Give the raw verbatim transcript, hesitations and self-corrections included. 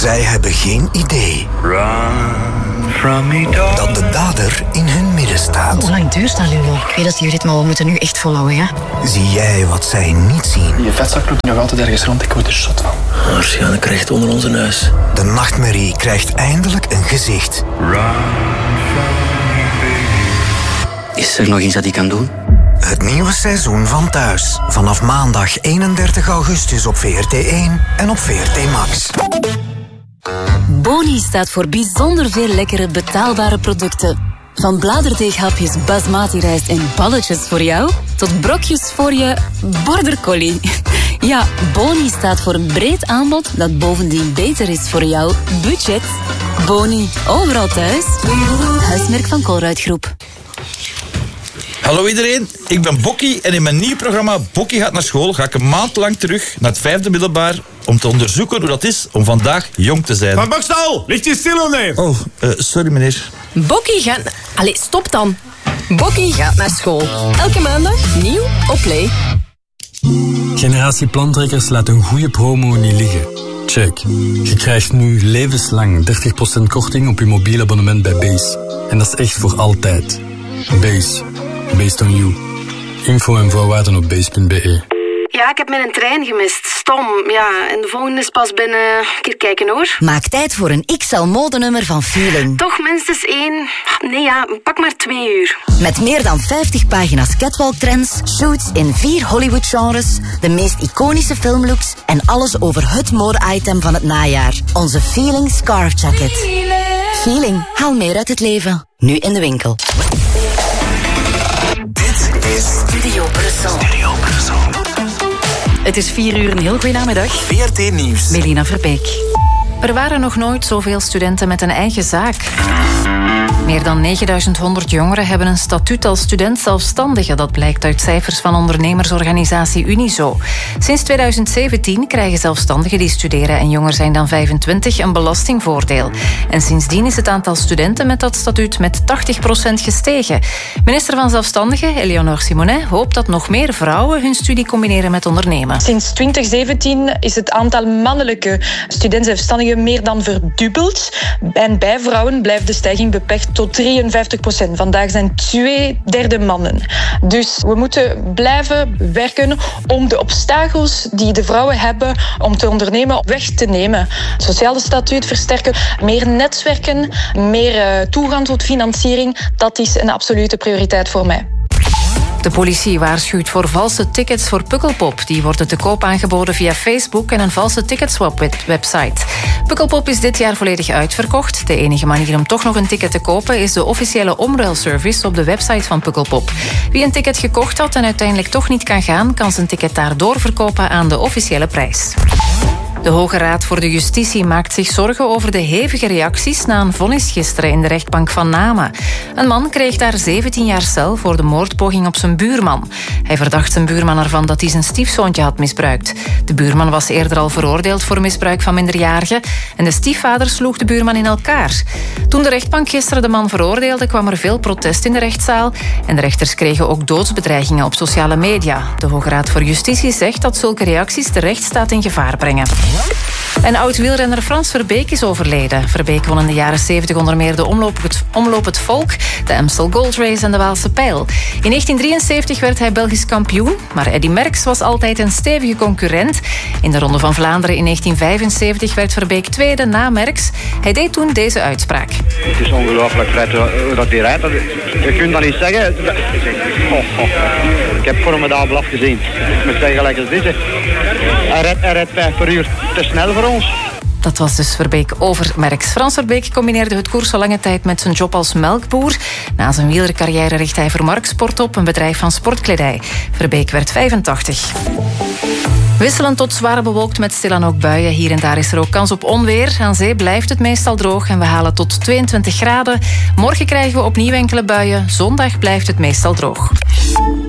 Zij hebben geen idee dat de dader in hun midden staat. Hoe lang duurt dat nu nog? Ik weet dat jullie dit, maar we moeten nu echt volhouden, ja? Zie jij wat zij niet zien? Je vetzak loopt nog altijd ergens rond, ik word er zot van. Waarschijnlijk recht onder onze neus. De nachtmerrie krijgt eindelijk een gezicht. Is er nog iets dat ik kan doen? Het nieuwe seizoen van Thuis. Vanaf maandag eenendertig augustus op V R T één en op V R T Max. Boni staat voor bijzonder veel lekkere betaalbare producten. Van bladerdeeghapjes basmati rijst en balletjes voor jou, tot brokjes voor je border collie. Ja, Boni staat voor een breed aanbod dat bovendien beter is voor jouw budget. Boni, overal thuis. Huismerk van Colruyt Groep. Hallo iedereen, ik ben Bokkie en in mijn nieuw programma Bokkie gaat naar school ga ik een maand lang terug naar het vijfde middelbaar om te onderzoeken hoe dat is om vandaag jong te zijn. Van Bokstal, ligt je stil of nee? Oh, uh, sorry meneer. Bokkie gaat... Allee, stop dan. Bokkie gaat naar school. Elke maandag nieuw op Play. Generatie Plantrekkers laat een goede promo niet liggen. Check. Je krijgt nu levenslang dertig procent korting op je mobiel abonnement bij Base. En dat is echt voor altijd. Base. Based on you. Info en voorwaarden op base punt b e. Ja, ik heb mijn trein gemist. Stom. Ja, en de volgende is pas binnen... Een keer kijken hoor. Maak tijd voor een X L-modenummer van Feeling. Toch minstens één... Nee ja, pak maar twee uur. Met meer dan vijftig pagina's catwalk-trends, shoots in vier Hollywood-genres, de meest iconische filmlooks en alles over het mode-item van het najaar. Onze Feeling Scarf Jacket. Feeling. Haal meer uit het leven. Nu in de winkel. Dit is Studio Brussel. Studio Brussel. Het is vier uur, een heel goede namiddag. V R T Nieuws. Melina Verbeek. Er waren nog nooit zoveel studenten met een eigen zaak. Meer dan negenduizend honderd jongeren hebben een statuut als student-zelfstandige. Dat blijkt uit cijfers van ondernemersorganisatie Unizo. Sinds tweeduizend zeventien krijgen zelfstandigen die studeren en jonger zijn dan vijfentwintig een belastingvoordeel. En sindsdien is het aantal studenten met dat statuut met tachtig procent gestegen. Minister van Zelfstandigen, Eleonore Simonet, hoopt dat nog meer vrouwen hun studie combineren met ondernemen. Sinds twintig zeventien is het aantal mannelijke student-zelfstandigen meer dan verdubbeld. En bij vrouwen blijft de stijging beperkt tot drieënvijftig procent. Vandaag zijn twee derde mannen. Dus we moeten blijven werken om de obstakels die de vrouwen hebben om te ondernemen weg te nemen. Het sociale statuut versterken, meer netwerken, meer toegang tot financiering. Dat is een absolute prioriteit voor mij. De politie waarschuwt voor valse tickets voor Pukkelpop. Die worden te koop aangeboden via Facebook en een valse ticketswap-website. Pukkelpop is dit jaar volledig uitverkocht. De enige manier om toch nog een ticket te kopen is de officiële omruilservice op de website van Pukkelpop. Wie een ticket gekocht had en uiteindelijk toch niet kan gaan, kan zijn ticket daar doorverkopen aan de officiële prijs. De Hoge Raad voor de Justitie maakt zich zorgen over de hevige reacties na een vonnis gisteren in de rechtbank van Namen. Een man kreeg daar zeventien jaar cel voor de moordpoging op zijn buurman. Hij verdacht zijn buurman ervan dat hij zijn stiefzoontje had misbruikt. De buurman was eerder al veroordeeld voor misbruik van minderjarigen en de stiefvader sloeg de buurman in elkaar. Toen de rechtbank gisteren de man veroordeelde, kwam er veel protest in de rechtszaal en de rechters kregen ook doodsbedreigingen op sociale media. De Hoge Raad voor Justitie zegt dat zulke reacties de rechtsstaat in gevaar brengen. En oud-wielrenner Frans Verbeek is overleden. Verbeek won in de jaren zeventig onder meer de Omloop het, omloop het Volk, de Amstel Gold Race en de Waalse Pijl. In negentien drieënzeventig werd hij Belgisch kampioen, maar Eddy Merckx was altijd een stevige concurrent. In de Ronde van Vlaanderen in negentien vijfenzeventig werd Verbeek tweede na Merckx. Hij deed toen deze uitspraak. Het is ongelooflijk feit hoe dat hij rijdt. Je kunt dat niet zeggen. Oh, oh. Ik heb formidabel afgezien. Met zeggen gelijk als dit. Hij rijdt, hij rijdt vijf per uur te snel voor ons. Dat was dus Verbeek over Merckx. Frans Verbeek combineerde het koers al lange tijd met zijn job als melkboer. Na zijn wielercarrière richt hij voor Marktsport op, een bedrijf van sportkledij. Verbeek werd vijfentachtig. Wisselend tot zwaar bewolkt met stilaan ook buien. Hier en daar is er ook kans op onweer. Aan zee blijft het meestal droog en we halen tot tweeëntwintig graden. Morgen krijgen we opnieuw enkele buien. Zondag blijft het meestal droog.